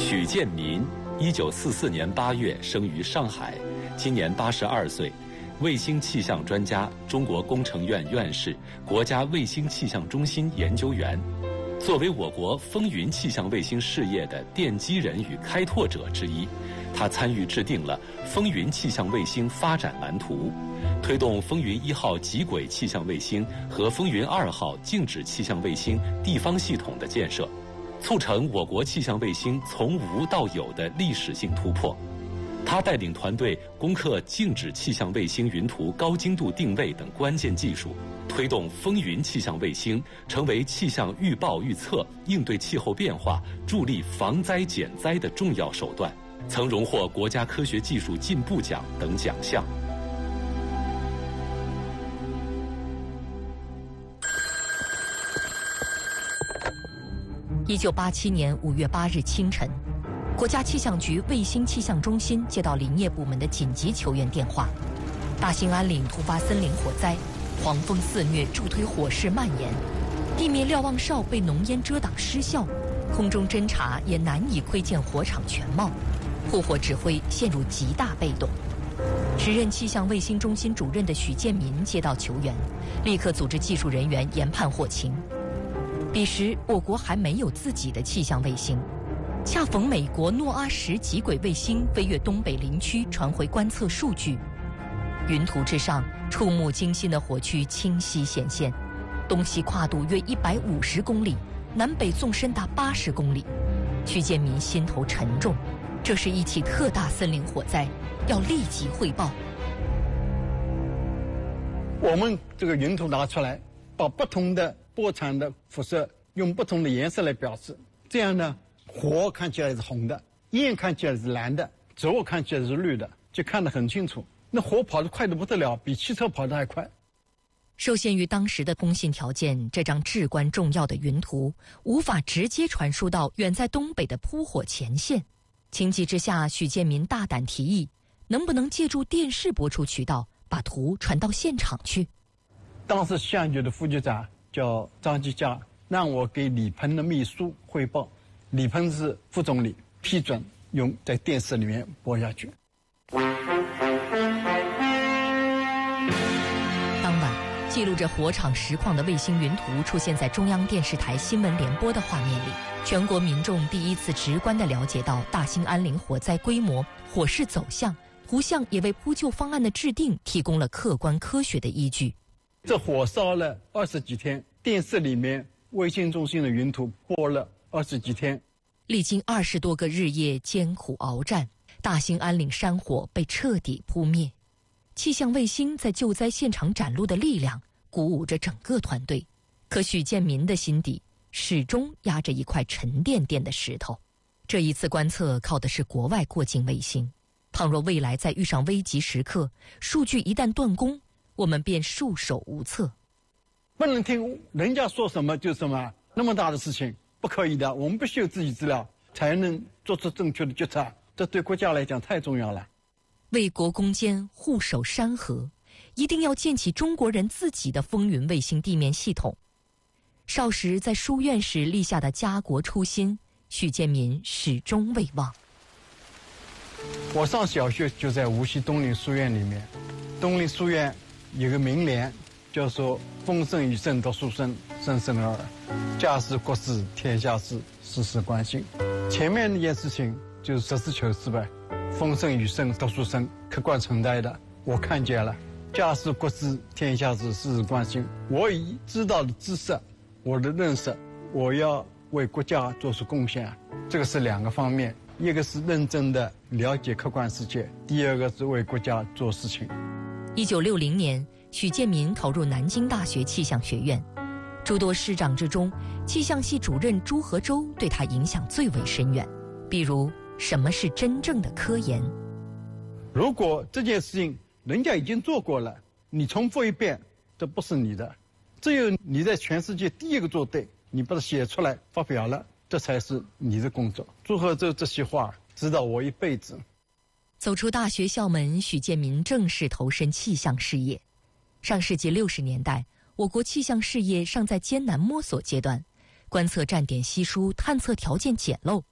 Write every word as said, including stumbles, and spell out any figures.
许建民，一九四四年八月生于上海，今年八十二岁，卫星气象专家，中国工程院院士，国家卫星气象中心研究员。作为我国风云气象卫星事业的奠基人与开拓者之一，他参与制定了风云气象卫星发展蓝图，推动风云一号极轨气象卫星和风云二号静止气象卫星地方系统的建设，促成我国气象卫星从无到有的历史性突破。他带领团队攻克静止气象卫星云图高精度定位等关键技术，推动风云气象卫星成为气象预报预测、应对气候变化、助力防灾减灾的重要手段，曾荣获国家科学技术进步奖等奖项。 一九八七年五月八日清晨，国家气象局卫星气象中心接到林业部门的紧急求援电话，大兴安岭突发森林火灾，狂风肆虐，助推火势蔓延，地面瞭望哨被浓烟遮挡失效，空中侦察也难以窥见火场全貌，护火指挥陷入极大被动。时任气象卫星中心主任的许建民接到求援，立刻组织技术人员研判祸情。彼时我国还没有自己的气象卫星，恰逢美国诺阿十极轨卫星飞越东北林区传回观测数据，云图之上触目惊心的火区清晰显现，东西跨度约一百五十公里，南北纵深达八十公里。许建民心头沉重，这是一起特大森林火灾，要立即汇报。 我们这个云图拿出来，把不同的波长的辐射用不同的颜色来表示，这样呢，火看起来是红的，焰看起来是蓝的，轴看起来是绿的，就看得很清楚。那火跑得快得不得了，比汽车跑得还快。 受限于当时的通信条件，这张至关重要的云图无法直接传输到远在东北的扑火前线。情急之下，许建民大胆提议，能不能借助电视播出渠道，把图传到现场去。 当时气象局的副局长叫张继佳，让我给李鹏的秘书汇报，李鹏是副总理，批准用在电视里面播下去。 当晚，记录着火场实况的卫星云图出现在中央电视台新闻联播的画面里，全国民众第一次直观地了解到大兴安岭火灾规模、火势走向，图像也为扑救方案的制定提供了客观科学的依据。 这火烧了二十几天，电视里面卫星中心的云图播了二十几天， 历经二十多个日夜艰苦鏖战，大兴安岭山火被彻底扑灭。气象卫星在救灾现场展露的力量，鼓舞着整个团队。可许建民的心底始终压着一块沉甸甸的石头。这一次观测靠的是国外过境卫星，倘若未来再遇上危急时刻，数据一旦断供，我们便束手无策。 不能听人家说什么就什么，那么大的事情不可以的，我们必须有自己资料，才能做出正确的决策，这对国家来讲太重要了。 为国攻坚，护守山河，一定要建起中国人自己的风云卫星地面系统。少时在书院时立下的家国初心，许建民始终未忘。 我上小学就在无锡东林书院里面，东林书院有个名联，叫做风声雨声读书声，声声而耳，家事国事天下事，事事关心。前面那件事情就是实事求是呗，风声雨声读书声，客观存在的，我看见了。家事国事天下事，事事关心。我已知道的知识，我的认识，我要为国家做出贡献，这个是两个方面，一个是认真的了解客观世界，第二个是为国家做事情。 一九六零年，许建民考入南京大学气象学院，诸多师长之中，气象系主任朱和周对他影响最为深远。比如，什么是真正的科研？ 如果这件事情人家已经做过了，你重复一遍，这不是你的。只有你在全世界第一个做对，你把它写出来发表了，这才是你的工作。朱和周这些话指导我一辈子。 走出大学校门，许建民正式投身气象事业。上世纪六十年代，我国气象事业尚在艰难摸索阶段，观测站点稀疏，探测条件简陋，